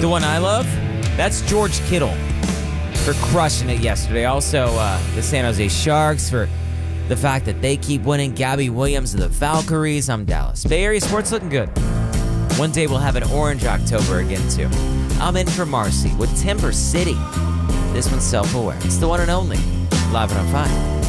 The one I love? That's George Kittle for crushing it yesterday. Also, the San Jose Sharks for the fact that they keep winning. Gabby Williams of the Valkyries. I'm Dallas. Bay Area sports looking good. One day we'll have an orange October again, too. I'm in for Marcy with Timber City. This one's self-aware. It's the one and only. Live and on 5.